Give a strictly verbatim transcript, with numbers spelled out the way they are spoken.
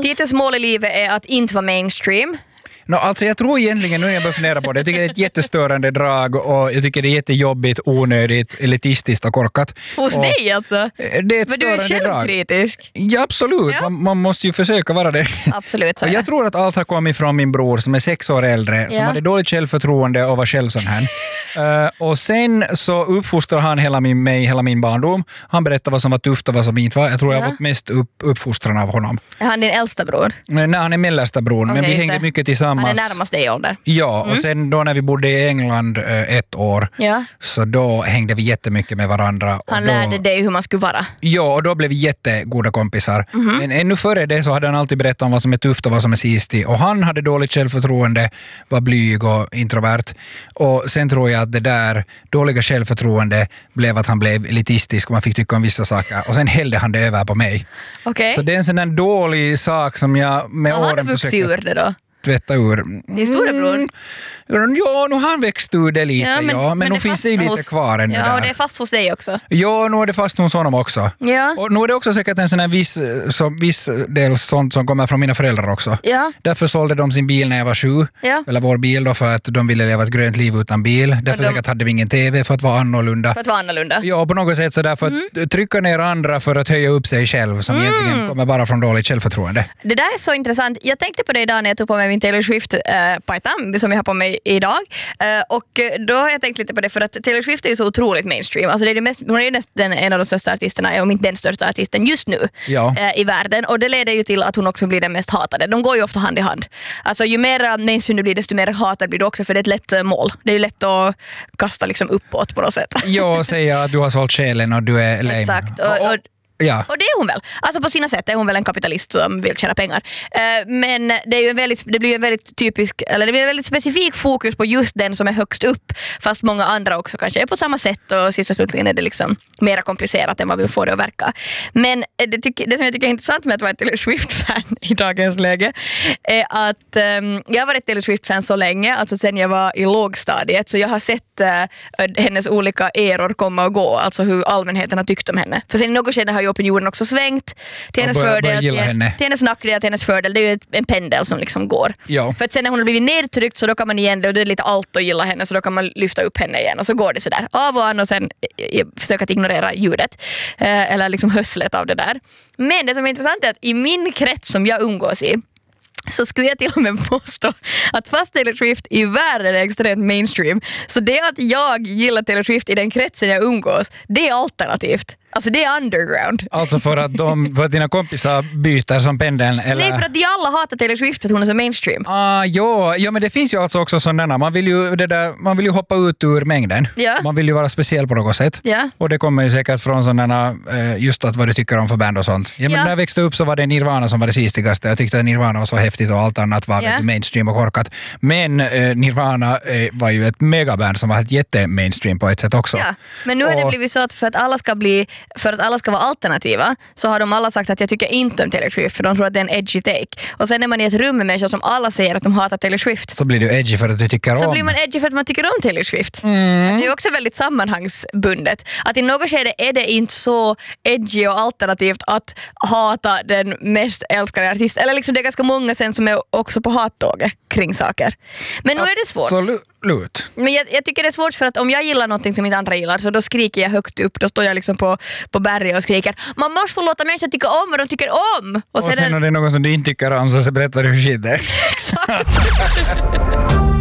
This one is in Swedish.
Titus mål i livet är att inte vara mainstream. No, alltså jag tror egentligen, nu när jag börjar fundera på det, jag tycker det är ett jättestörande drag och jag tycker det är jättejobbigt, onödigt, elitistiskt och korkat. Hos och dig alltså? Det är ett men du är självkritisk. Drag. Ja, absolut. Ja. Man, man måste ju försöka vara det. Absolut, så jag. jag tror att allt har kommit från min bror som är sex år äldre, som ja. hade dåligt självförtroende och var själv sån här. uh, och sen så uppfostrar han hela min, mig, hela min barndom. Han berättar vad som var tufft och vad som inte var. Jag tror ja. jag har fått mest upp, uppfostran av honom. Är han din äldsta bror? Nej, han är mellersta bror, okay, men vi hängde det. mycket tillsammans. Han är närmast dig i ålder. Ja, mm. och sen då när vi bodde i England äh, ett år, ja. så då hängde vi jättemycket med varandra. Han och då, lärde dig hur man skulle vara. Ja, och då blev vi jättegoda kompisar. Mm-hmm. Men ännu före det så hade han alltid berättat om vad som är tufft och vad som är sistigt. Och han hade dåligt självförtroende, var blyg och introvert. Och sen tror jag att det där dåliga självförtroende blev att han blev elitistisk och man fick tycka om vissa saker. Och sen hällde han det över på mig. Okay. Så det är en sån där dålig sak som jag med och åren försöker... Har du vuxit ur det då? Tvätta ur. Din storebror? Mm. Ja, nu har han växt ur det lite, ja. Men, ja, men, men nu finns det ju lite hos, kvar än ja, där. Och det är fast hos dig också? Ja, nu är det fast hos honom också. Ja. Och nu är det också säkert en sån här viss, så, viss del sånt som kommer från mina föräldrar också. Ja. Därför sålde de sin bil när jag var sju. Ja. Eller vår bil då, för att de ville leva ett grönt liv utan bil. Därför de... säkert hade vi ingen tv för att vara annorlunda. För att vara annorlunda? Ja, på något sätt så därför mm. att trycka ner andra för att höja upp sig själv som mm. egentligen kommer bara från dåligt självförtroende. Det där är så intressant. Jag tänkte på det idag när jag tog på mig min Taylor Swift Uh, pajta, som jag har på mig idag. Uh, och då har jag tänkt lite på det för att Taylor Swift är ju så otroligt mainstream. Alltså det är det mest, hon är nästan en av de största artisterna, om inte den största artisten just nu ja. uh, i världen. Och det leder ju till att hon också blir den mest hatade. De går ju ofta hand i hand. Alltså ju mer mainstream du blir, desto mer hatad blir du också, för det är ett lätt uh, mål. Det är ju lätt att kasta liksom uppåt på något sätt. Ja, säga att du har sålt själen och du är lame. Exakt. Och, och, Ja. Och det är hon väl. Alltså på sina sätt är hon väl en kapitalist som vill tjäna pengar. Uh, men det, är ju en väldigt, det blir ju en väldigt typisk, eller det blir en väldigt specifik fokus på just den som är högst upp. Fast många andra också kanske är på samma sätt, och sist och slutligen är det liksom mer komplicerat än vad vi får det att verka. Men det, tyck, det som jag tycker är intressant med att vara ett Taylor Swift-fan i dagens läge är att um, jag har varit Taylor Swift-fan så länge, alltså sen jag var i lågstadiet, så jag har sett uh, hennes olika eror komma och gå, alltså hur allmänheten har tyckt om henne. För sen i något skede har ju opinionen också svängt till hennes börjar, fördel, börjar till, till hennes nackdel, till hennes fördel. Det är ju ett, en pendel som liksom går. Ja. För att sen när hon har blivit nedtryckt så då kan man igen, och det är lite allt att gilla henne, så då kan man lyfta upp henne igen och så går det sådär av och an och sen försöka att ignorera ljudet eh, eller liksom hörslet av det där. Men det som är intressant är att i min krets som jag umgås i, så skulle jag till och med påstå att fast Taylor Swift i världen är extremt mainstream, så det att jag gillar Taylor Swift i den kretsen jag umgås, det är alternativt. Alltså det är underground. Alltså för att, de, för att dina kompisar byter som pendeln? Eller? Nej, för att de alla hatar Taylor Swift för att hon är så mainstream. Ah, jo, ja, men det finns ju alltså också sådana. Man vill ju, det där, man vill ju hoppa ut ur mängden. Ja. Man vill ju vara speciell på något sätt. Ja. Och det kommer ju säkert från sådana, just att vad du tycker om för band och sånt. Ja, men ja. när jag växte upp så var det Nirvana som var det sistigaste. Jag tyckte att Nirvana var så häftigt och allt annat var ja. mainstream och korkat. Men eh, Nirvana eh, var ju ett megaband som var helt jätte-mainstream på ett sätt också. Ja. Men nu har och, det blivit så att för att alla ska bli, för att alla ska vara alternativa, så har de alla sagt att jag tycker inte om Taylor Swift, för de tror att det är en edgy take. Och sen är man i ett rum med människor som alla säger att de hatar Taylor Swift. Så blir du edgy för att du tycker så om. Så blir man edgy för att man tycker om Taylor Swift. Mm. Det är också väldigt sammanhangsbundet. Att i något skede är det inte så edgy och alternativt att hata den mest älskade artisten. Eller liksom det är ganska många sen som är också på hattåget kring saker. Men nu är det svårt. Absolut. Men jag, jag tycker det är svårt, för att om jag gillar någonting som inte andra gillar, så då skriker jag högt upp. Då står jag liksom på, på berget och skriker: man måste få låta människor tycka om vad de tycker om. Och, och sen, sen är det någon som du inte tycker om, så berättar du hur shit det är. Exakt.